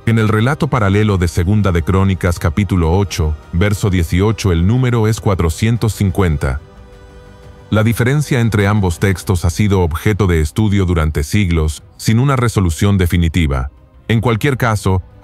En el relato paralelo de Segunda de Crónicas capítulo 8, verso 18, el número es 450. La diferencia entre ambos textos ha sido objeto de estudio durante siglos, sin una resolución definitiva. En cualquier caso,